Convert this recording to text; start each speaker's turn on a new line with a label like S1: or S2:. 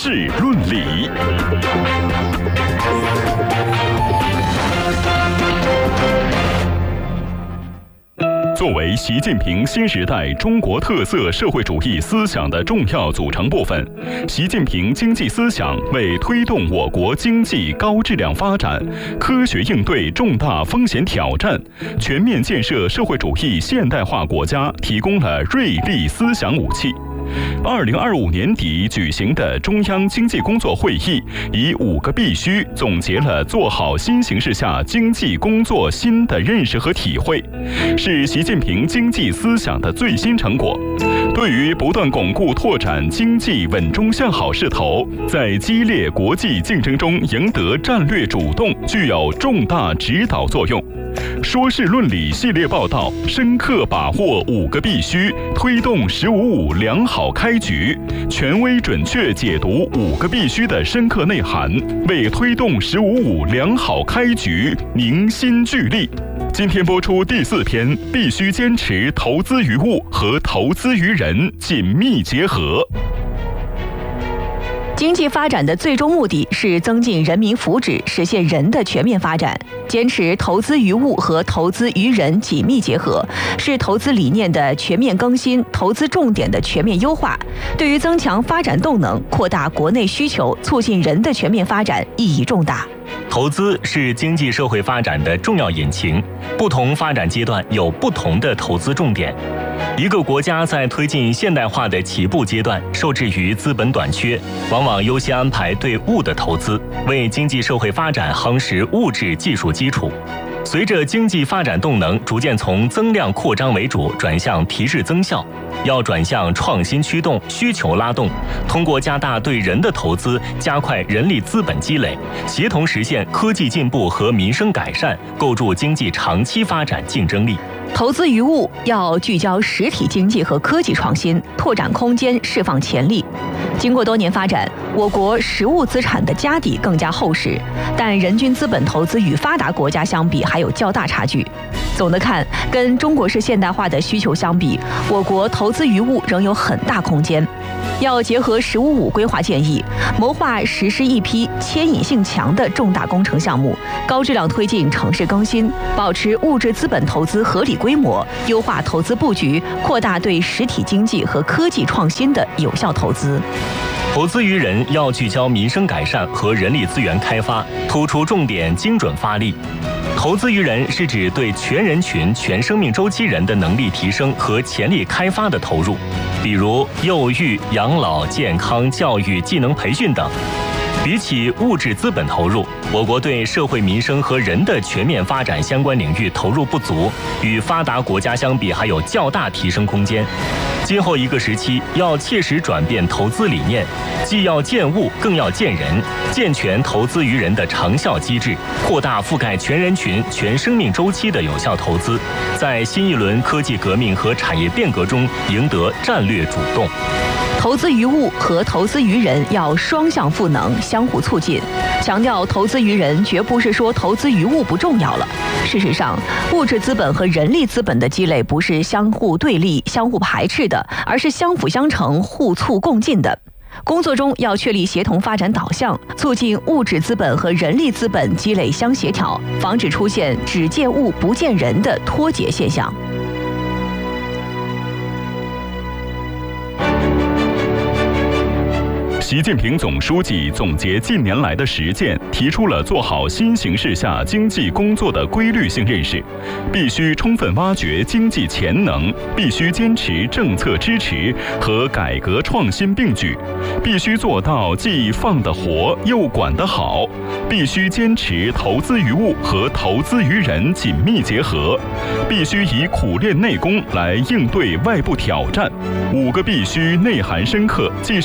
S1: 事论理。作为习近平新时代中国特色社会主义思想的重要组成部分，习近平经济思想为推动我国经济高质量发展、科学应对重大风险挑战、全面建设社会主义现代化国家提供了锐利思想武器。2025年底举行的中央经济工作会议，以5个必须总结了做好新形势下经济工作新的认识和体会，是习近平经济思想的最新成果。对于不断巩固拓展经济稳中向好势头，在激烈国际竞争中赢得战略主动，具有重大指导作用。说事论理系列报道深刻把握5个必须，推动“15·5”良好开局，权威准确解读5个必须的深刻内涵，为推动“15·5”良好开局凝心聚力。今天播出第4篇，必须坚持投资于物和投资于人紧密结合。
S2: 经济发展的最终目的是增进人民福祉，实现人的全面发展。坚持投资于物和投资于人紧密结合，是投资理念的全面更新、投资重点的全面优化，对于增强发展动能、扩大国内需求、促进人的全面发展意义重大。
S3: 投资是经济社会发展的重要引擎，不同发展阶段有不同的投资重点。一个国家在推进现代化的起步阶段，受制于资本短缺，往往优先安排对物的投资，为经济社会发展夯实物质技术基础。随着经济发展动能逐渐从增量扩张为主转向提质增效，要转向创新驱动、需求拉动，通过加大对人的投资，加快人力资本积累，协同实现科技进步和民生改善，构筑经济长期发展竞争力。
S2: 投资于物要聚焦实体经济和科技创新，拓展空间，释放潜力。经过多年发展，我国实物资产的家底更加厚实，但人均资本投资与发达国家相比还有较大差距。总的看，跟中国式现代化的需求相比，我国投资于物仍有很大空间。要结合“15·5”规划建议，谋划实施一批牵引性强的重大工程项目，高质量推进城市更新，保持物质资本投资合理规模，优化投资布局，扩大对实体经济和科技创新的有效投资。
S3: 投资于人要聚焦民生改善和人力资源开发，突出重点，精准发力。投资于人是指对全人群、全生命周期人的能力提升和潜力开发的投入，比如幼育、养老、健康、教育、技能培训等。比起物质资本投入，我国对社会民生和人的全面发展相关领域投入不足，与发达国家相比还有较大提升空间。今后一个时期要切实转变投资理念，既要建物，更要建人，健全投资于人的长效机制，扩大覆盖全人群、全生命周期的有效投资，在新一轮科技革命和产业变革中赢得战略主动。
S2: 投资于物和投资于人要双向赋能，相互促进。强调投资于人，绝不是说投资于物不重要了。事实上，物质资本和人力资本的积累不是相互对立、相互排斥的，而是相辅相成、互促共进的。工作中要确立协同发展导向，促进物质资本和人力资本积累相协调，防止出现只见物不见人的脱节现象。
S1: 习近平总书记总结近年来的实践，提出了做好新形势下经济工作的规律性认识，必须充分挖掘经济潜能，必须坚持政策支持和改革创新并举，必须做到既放得活又管得好，必须坚持投资于物和投资于人紧密结合，必须以苦练内功来应对外部挑战。5个必须内涵深刻，既